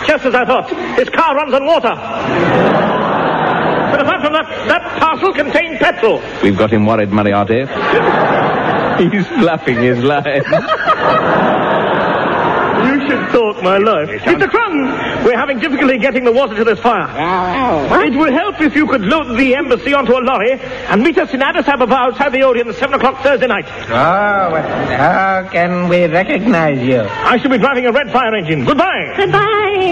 Just as I thought. His car runs on water. But apart from that parcel contained petrol. We've got him worried, Moriarty. He's fluffing his line. You should talk my life. Mr. Crumb, we're having difficulty getting the water to this fire. It would help if you could load the embassy onto a lorry and meet us in Addis Ababa outside the Odeon at 7 o'clock Thursday night. Oh, how can we recognize you? I shall be driving a red fire engine. Goodbye. Goodbye.